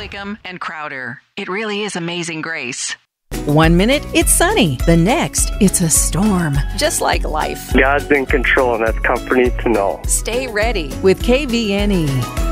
Latham, and Crowder. It really is Amazing Grace. 1 minute, it's sunny. The next, it's a storm. Just like life. God's in control, and that's comforting to know. Stay ready with KVNE.